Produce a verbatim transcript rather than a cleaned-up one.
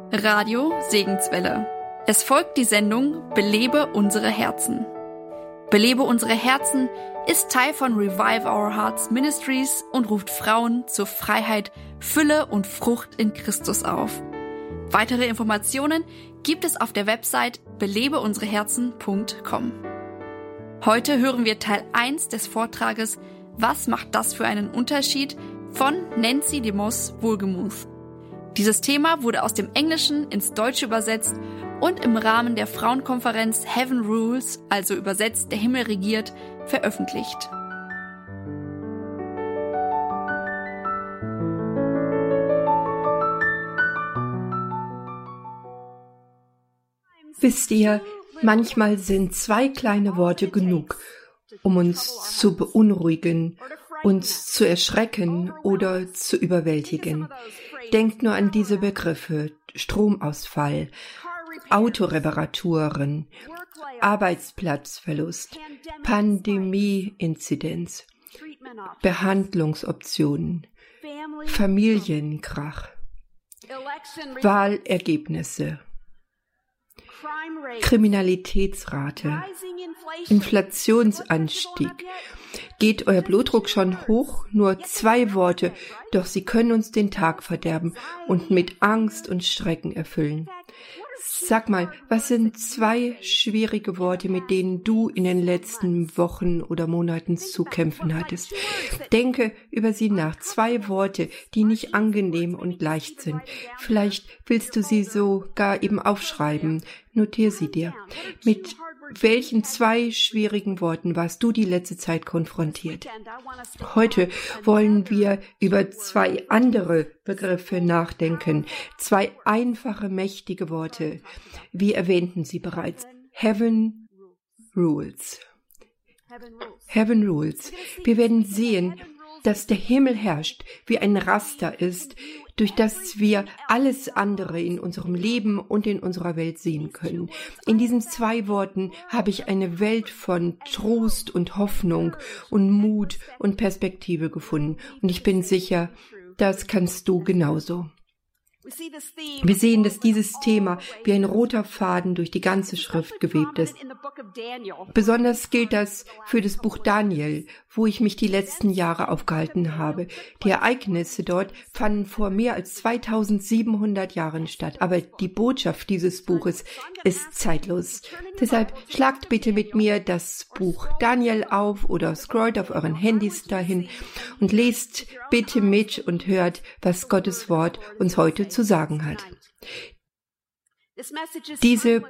Radio Segenswelle. Es folgt die Sendung Belebe unsere Herzen. Belebe unsere Herzen ist Teil von Revive Our Hearts Ministries und ruft Frauen zur Freiheit, Fülle und Frucht in Christus auf. Weitere Informationen gibt es auf der Website belebe unsere herzen punkt com. Heute hören wir Teil eins des Vortrages Was macht das für einen Unterschied? Von Nancy DeMoss Wohlgemuth. Dieses Thema wurde aus dem Englischen ins Deutsche übersetzt und im Rahmen der Frauenkonferenz Heaven Rules, also übersetzt Der Himmel regiert, veröffentlicht. Wisst ihr, manchmal sind zwei kleine Worte genug, um uns zu beunruhigen, uns zu erschrecken oder zu überwältigen. Denkt nur an diese Begriffe: Stromausfall, Autoreparaturen, Arbeitsplatzverlust, Pandemie-Inzidenz, Behandlungsoptionen, Familienkrach, Wahlergebnisse, Kriminalitätsrate, Inflationsanstieg. Geht euer Blutdruck schon hoch? Nur zwei Worte, doch sie können uns den Tag verderben und mit Angst und Schrecken erfüllen. Sag mal, was sind zwei schwierige Worte, mit denen du in den letzten Wochen oder Monaten zu kämpfen hattest? Denke über sie nach. Zwei Worte, die nicht angenehm und leicht sind. Vielleicht willst du sie sogar eben aufschreiben. Notier sie dir. Mit welchen zwei schwierigen Worten warst du die letzte Zeit konfrontiert? Heute wollen wir über zwei andere Begriffe nachdenken. Zwei einfache, mächtige Worte. Wir erwähnten sie bereits. Heaven Rules. Heaven Rules. Wir werden sehen, dass der Himmel herrscht, wie ein Raster ist, durch das wir alles andere in unserem Leben und in unserer Welt sehen können. In diesen zwei Worten habe ich eine Welt von Trost und Hoffnung und Mut und Perspektive gefunden. Und ich bin sicher, das kannst du genauso. Wir sehen, dass dieses Thema wie ein roter Faden durch die ganze Schrift gewebt ist. Besonders gilt das für das Buch Daniel, wo ich mich die letzten Jahre aufgehalten habe. Die Ereignisse dort fanden vor mehr als zweitausendsiebenhundert Jahren statt. Aber die Botschaft dieses Buches ist zeitlos. Deshalb schlagt bitte mit mir das Buch Daniel auf oder scrollt auf euren Handys dahin und lest bitte mit und hört, was Gottes Wort uns heute zu sagen hat. Diese